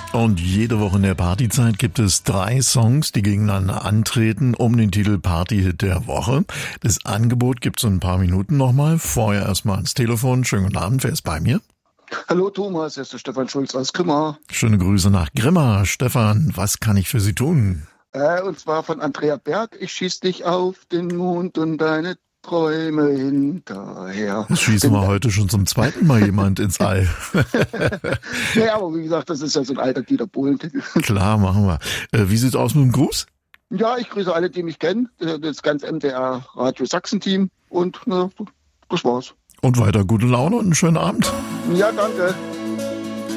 Und jede Woche in der Partyzeit gibt es 3 Songs, die gegeneinander antreten um den Titel Partyhit der Woche. Das Angebot gibt's in ein paar Minuten nochmal. Vorher erstmal ans Telefon. Schönen guten Abend, wer ist bei mir? Hallo Thomas, hier ist der Stefan Schulz aus Grimma. Schöne Grüße nach Grimma. Stefan, was kann ich für Sie tun? Und zwar von Andrea Berg. Ich schieß dich auf den Mond und deine Träume hinterher. Das schießen wir heute schon zum 2. Mal jemand ins All. Ja, aber wie gesagt, das ist ja so ein alter Dieter Bohlen-Titel. Klar, machen wir. Wie sieht's aus mit dem Gruß? Ja, ich grüße alle, die mich kennen. Das ganze MDR Radio Sachsen-Team. Und das war's. Und weiter gute Laune und einen schönen Abend. Ja, danke.